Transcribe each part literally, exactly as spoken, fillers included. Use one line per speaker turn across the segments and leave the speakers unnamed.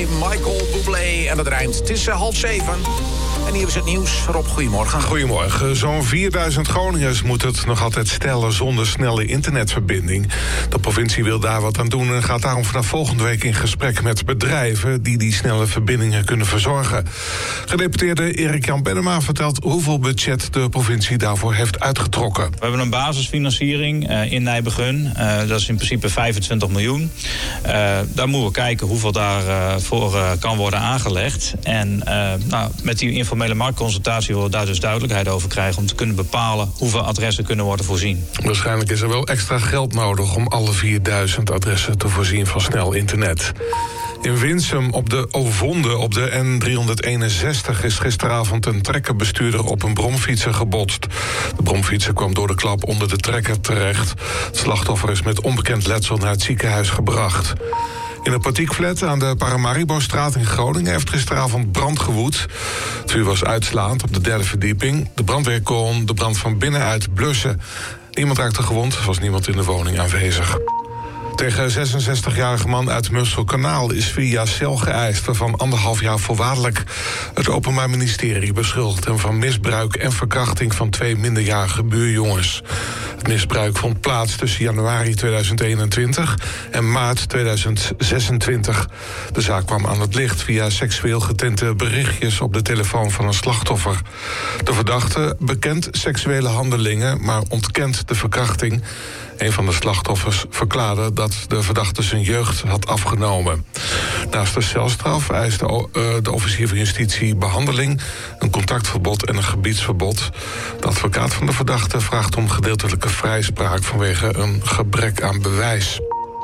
Michael Bublé. En dat rijmt. Het is uh, half zeven. En hier is het nieuws. Rob, goedemorgen.
Goedemorgen. Zo'n vierduizend Groningers moet het nog altijd stellen zonder snelle internetverbinding. De provincie wil daar wat aan doen en gaat daarom vanaf volgende week in gesprek met bedrijven die die snelle verbindingen kunnen verzorgen. Gedeputeerde Erik-Jan Bennema vertelt hoeveel budget de provincie daarvoor heeft uitgetrokken.
We hebben een basisfinanciering uh, in Nijmegen. Uh, dat is in principe vijfentwintig miljoen. Uh, daar moeten we kijken hoeveel daarvoor uh, uh, kan worden aangelegd. En uh, nou, met die informele marktconsultatie willen we daar dus duidelijkheid over krijgen om te kunnen bepalen hoeveel adressen kunnen worden voorzien.
Waarschijnlijk is er wel extra geld nodig om alle vierduizend adressen te voorzien van snel internet. In Winsum op de Ovonde op de N driehonderdeenenzestig is gisteravond een trekkerbestuurder op een bromfietser gebotst. De bromfietser kwam door de klap onder de trekker terecht. Het slachtoffer is met onbekend letsel naar het ziekenhuis gebracht. In een partiekflat aan de Paramaribo-straat in Groningen heeft gisteravond brand gewoed. Het vuur was uitslaand op de derde verdieping. De brandweer kon de brand van binnenuit blussen. Niemand raakte gewond, er was niemand in de woning aanwezig. Tegen zesenzestigjarige man uit Musselkanaal is vier jaar cel geëist, waarvan anderhalf jaar voorwaardelijk. Het Openbaar Ministerie beschuldigt hem van misbruik en verkrachting van twee minderjarige buurjongens. Het misbruik vond plaats tussen januari tweeduizend eenentwintig en maart tweeduizend zesentwintig. De zaak kwam aan het licht via seksueel getinte berichtjes op de telefoon van een slachtoffer. De verdachte bekent seksuele handelingen, maar ontkent de verkrachting. Een van de slachtoffers verklaarde dat de verdachte zijn jeugd had afgenomen. Naast de celstraf eist de, uh, de officier van justitie behandeling, een contactverbod en een gebiedsverbod. De advocaat van de verdachte vraagt om gedeeltelijke vrijspraak vanwege een gebrek aan bewijs.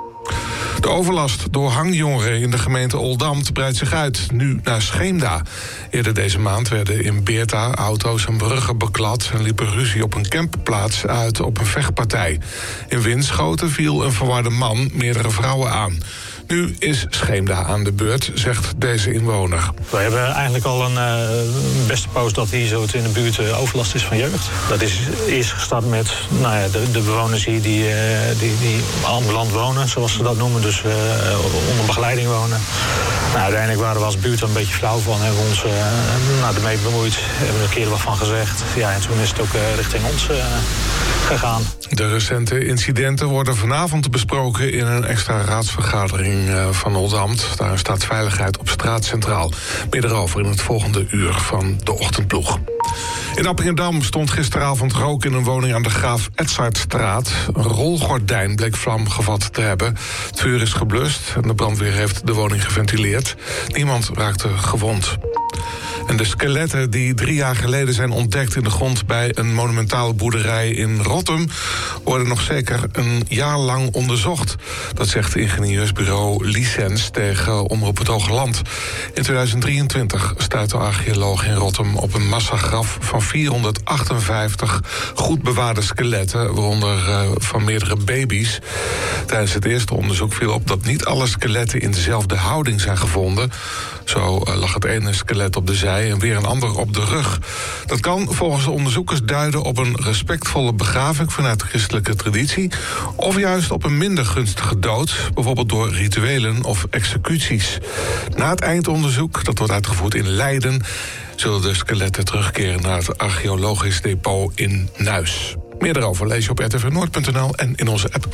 De overlast door hangjongeren in de gemeente Oldambt breidt zich uit, nu naar Scheemda. Eerder deze maand werden in Beerta auto's en bruggen beklad en liep er ruzie op een camperplaats uit op een vechtpartij. In Winschoten viel een verwarde man meerdere vrouwen aan. Nu is Scheemda aan de beurt, zegt deze inwoner.
We hebben eigenlijk al een uh, beste poos dat hier zo in de buurt uh, overlast is van jeugd. Dat is eerst gestart met nou ja, de, de bewoners hier die, uh, die, die ambulant wonen, zoals ze dat noemen. Dus uh, onder begeleiding wonen. Nou, uiteindelijk waren we als buurt er een beetje flauw van. Hebben we ons uh, nou, ermee bemoeid. Hebben er een keer wat van gezegd. Ja, en toen is het ook uh, richting ons uh, gegaan.
De recente incidenten worden vanavond besproken in een extra raadsvergadering van Oldambt. Daar staat veiligheid op straat centraal. Meer erover in het volgende uur van de ochtendploeg. In Appingedam stond gisteravond rook in een woning aan de Graaf Edzardstraat. Een rolgordijn bleek vlam gevat te hebben. Het vuur is geblust en de brandweer heeft de woning geventileerd. Niemand raakte gewond. En de skeletten die drie jaar geleden zijn ontdekt in de grond bij een monumentale boerderij in Rottum worden nog zeker een jaar lang onderzocht. Dat zegt ingenieursbureau Licens tegen Omroep het Hoogland. In tweeduizend drieëntwintig stuitte de archeoloog in Rottum op een massagraf van vierhonderdachtenvijftig goed bewaarde skeletten, waaronder uh, van meerdere baby's. Tijdens het eerste onderzoek viel op dat niet alle skeletten in dezelfde houding zijn gevonden. Zo uh, lag het ene skelet op de zij en weer een ander op de rug. Dat kan volgens de onderzoekers duiden op een respectvolle begraving vanuit de christelijke traditie, of juist op een minder gunstige dood, bijvoorbeeld door rituelen of executies. Na het eindonderzoek, dat wordt uitgevoerd in Leiden, zullen de skeletten terugkeren naar het archeologisch depot in Nuis. Meer daarover lees je op r t v noord punt n l en in onze app.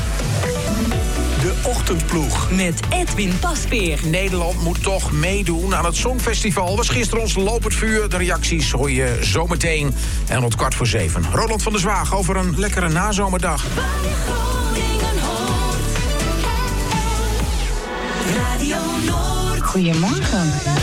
De Ochtendploeg.
Met Edwin Pasveer.
Nederland moet toch meedoen aan het Songfestival. Was gisteren ons lopend vuur. De reacties hoor je zometeen. En rond kwart voor zeven. Roland van der Zwaag over een lekkere nazomerdag.
Goedemorgen.